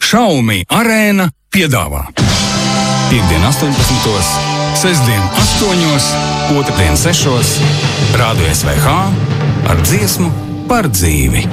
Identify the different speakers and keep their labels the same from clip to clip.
Speaker 1: Xiaomi Arēna piedāvā Piektdien 18, sestdien 8, otrdien 6, Rādio SVH ar dziesmu par dzīvi.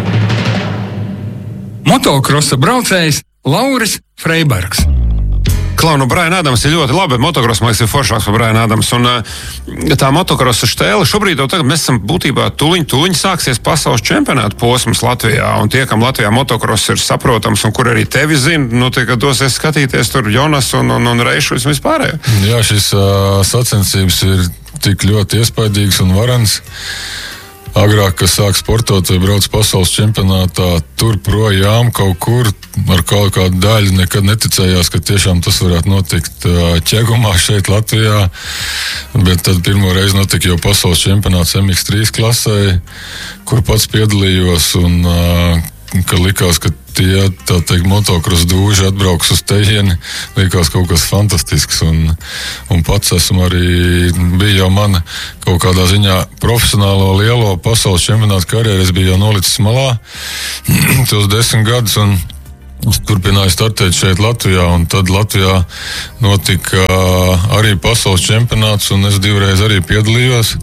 Speaker 1: Motokrosa braucējs Lauris Freibergs.
Speaker 2: Klau, Brian Adams ir ļoti labi, bet motokross, man liekas, ir foršāks par Brian Adams. Un tā motokrosa štēle šobrīd jau tagad mēs esam būtībā tuliņ sāksies pasaules čempionāta posms Latvijā. Un tie, kam Latvijā motokross ir saprotams un kur arī tevi zina, kad dosies skatīties tur Jonas un Reišulis un vispārējo.
Speaker 3: Jā, šis sacensības ir tik ļoti iespaidīgs un varens. Agrāk, kas sāk sportot vai brauc pasaules čempionātā, tur projām kaut kur ar kaut kādu daļu nekad neticējās, ka tiešām tas varētu notikt Ķegumā šeit Latvijā. Bet tad pirmo reizi notika jau pasaules čempionāts MX3 klasē, kur pats piedalījos un ka likās, ka tie, tā teikt, motokross dūži atbrauks uz tejieni, likās kaut kas fantastisks, un pats esmu arī, bija jau mana kaut kādā ziņā profesionālo lielo pasaules čempionāta karjeru, es biju jau nolicis malā tos 10 gadus, un turpināju startēt šeit Latvijā, un tad Latvijā notika arī pasaules čempionāts, un es 2 reizes arī piedalījos,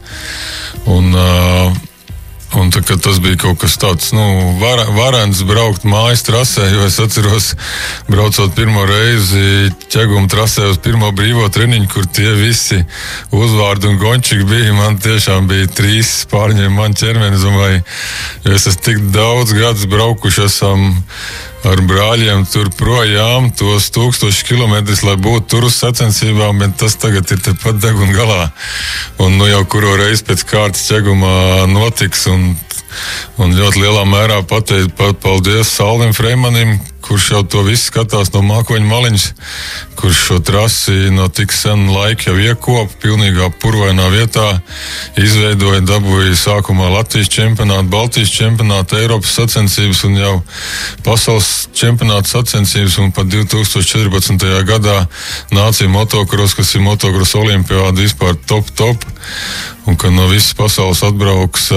Speaker 3: un tā, kad tas bija kaut kas tāds, varens braukt mājas trasē, jo es atceros, braucot pirmo reizi Ķeguma trasē uz pirmo brīvo treniņu, kur tie visi uzvārdi un gončiki bija, man tiešām bija 3 pārņēma man ķermeni, es domāju, jo es esmu tik daudz gadus braukuši esam ar brāļiem tur projām tos 1000 kilometrus, lai būtu tur uz sacensībām, bet tas tagad ir tepat degun galā. Un jau kuro reizi pēc kārtas Ķegumā notiks, un ļoti lielā mērā paldies Saulim Freimanim, kurš jau to visu skatās no mākoņa maliņas, kurš šo trasi no tik sen laika jau iekopa, pilnīgā purvainā vietā, izveidoja, dabūja sākumā Latvijas čempionātu, Baltijas čempionātu, Eiropas sacensības un jau pasaules čempionātu sacensības, un pat 2014. gadā nācija motokross, kas ir motokross olimpiāda vispār top, un ka no visas pasaules atbrauks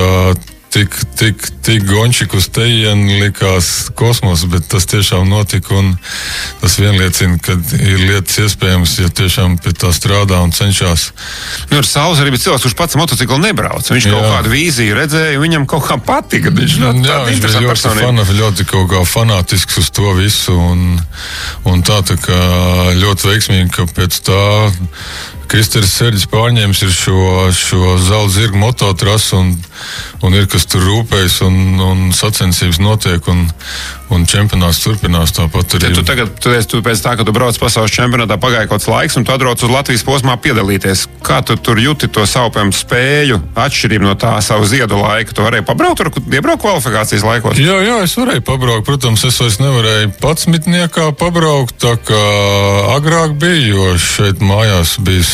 Speaker 3: tik gončik uz tejienu likās kosmos, bet tas tiešām notika, un tas vienliecina, ka ir lietas iespējams, ja tiešām pie tā strādā un cenšas.
Speaker 2: Ar Sauls arī bija cilvēks, kurš pats motociklu nebrauc. Viņš kaut kādu vīziju redzēja, viņam kaut kā patika. Viņš
Speaker 3: bija ļoti kaut kā fanātisks uz to visu, un tā kā ļoti veiksmīgi, ka pēc tā Kristeris Serģis pārņēmis ir šo zelta zirgu mototrasu, un ir, kas tur rūpējas, un sacensības notiek, un čempionāts turpinās tāpat arī.
Speaker 2: Tu pēc tā, ka tu brauc pasaules čempionātā, pagāja kaut kāds laiks, un tu atbrauc uz Latvijas posmā piedalīties. Kā tu tur juti to savu spēju, atšķirību no tā savu ziedu laika? Tu varēji pabraukt, iebraukt kvalifikācijas laikos?
Speaker 3: Jā, es varēju pabraukt. Protams, es vairs nevarēju 11 pabraukt, tā kā agrāk bija, jo šeit mājās bija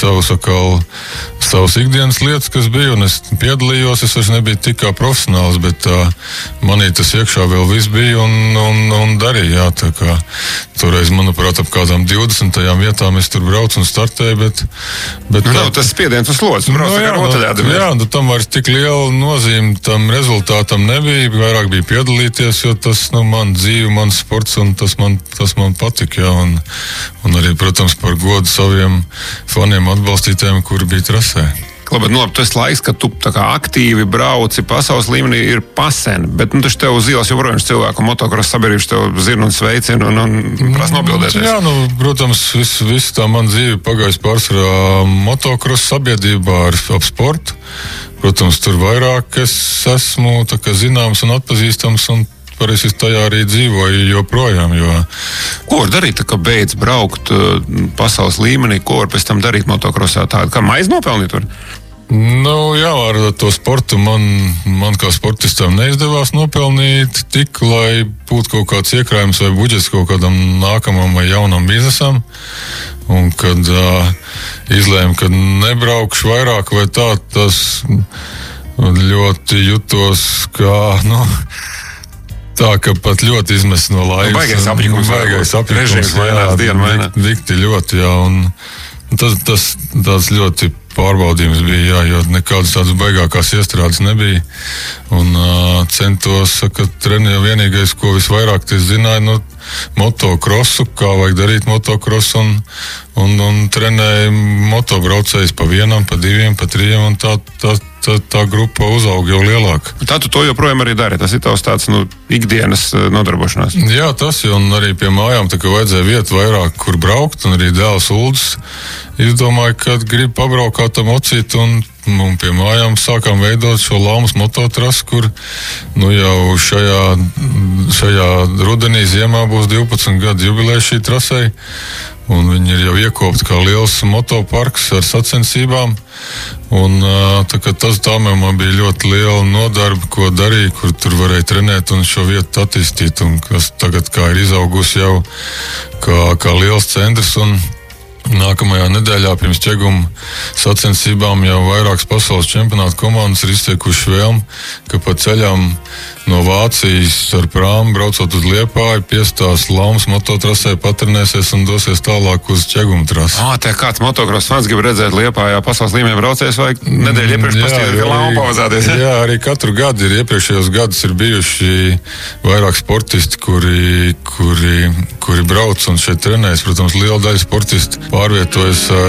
Speaker 3: savas ikdienas lietas, kas bija, un es piedalījos, es vairs nebiju tik kā profesionāls, bet manī tas iekšā vēl viss bija, un darīju, jā, tā kā toreiz, manuprāt, ap kādām 20. vietām es tur braucu un startēju, bet
Speaker 2: tas spiediens uz slodzes,
Speaker 3: jā, tam vairs tik liela nozīme tam rezultātam nebija, vairāk bija piedalīties, jo tas, man dzīve, mans sports, un tas man patika, jā, un arī, protams, par godu saviem faniem atbalstītājiem, kuri bija trasē.
Speaker 2: Labi, tas laiks, kad tu tā kā aktīvi brauci pasaules līmenī, ir pasen, bet taču tev uz ielas joprojām cilvēku motokross sabiedrības tev zina un sveicina un prasa nobildēties.
Speaker 3: Jā, protams, viss tā man dzīve pagājis pārsvarā motokross sabiedrībā ap sportu. Protams, tur vairāk es esmu tā kā zināms un atpazīstams, un es tajā arī dzīvoju joprojām.
Speaker 2: Ko var darīt, ka beidz braukt pasaules līmenī? Ko var pēc tam darīt motokrossā tādu? Kā maizi nopelnīt var?
Speaker 3: Jā, ar to sportu man kā sportistam neizdevās nopelnīt tik, lai būtu kaut kāds iekrājums vai budžets kaut kādam nākamam vai jaunam biznesam. Un kad izlēmu, ka nebraukšu vairāk vai tā, tas ļoti jutos kā, tā, ka pat ļoti izmest no laikas.
Speaker 2: Baigais apjukums. Režīms mainās, dienu mainās.
Speaker 3: Dikti ļoti, jā, un tas tāds ļoti pārbaudījums bija, jā, jo nekādas tādas baigākās iestrādes nebija. Un centos, ka treniņā vienīgais, ko visvairāk es zināju, motokrosu, kā vajag darīt motokrosu, un trenēja motobraucējus pa 1, pa 2, pa 3, un tā grupa uzauga jau lielāka.
Speaker 2: Tā tu to joprojām arī dari? Tas ir tavs tāds, ikdienas nodarbošanās?
Speaker 3: Jā, tas, un arī pie mājām tā kā vajadzēja vietu vairāk, kur braukt, un arī dēls Uldis izdomāja, ka grib pabraukāt ar mocīti, un pie mājām sākām veidot šo Laumas mototrasu, kur jau šajā rudenī, ziemā būs 12 gadu jubileja šī trasei, un viņi ir jau iekopti kā liels motoparks ar sacensībām, un tā man bija ļoti liela nodarba, ko darīja, kur tur varēja trenēt un šo vietu attīstīt, un kas tagad kā ir izaugusi jau kā liels centrs, un nākamajā nedēļā pirms ķeguma sacensībām jau vairākas pasaules čempionāta komandas ir izteikuši vēlmi, ka pa ceļām no Vācijas ar prāmu braucot uz Liepāju piestās Laumas mototrasē, patrenēsies un dosies tālāk uz ķeguma trasi.
Speaker 2: Te kāds motokros fans grib redzēt Liepājā pasaules līmenī braucējs, vai nedēļa iepriekš pastīvēt, ka Lauma pavazāties?
Speaker 3: Jā, arī katru gadu iepriekšējos gadus ir bijuši vairāk sportisti, kuri brauc un šeit trenējas. Protams, liela daļa sportisti pārvietojas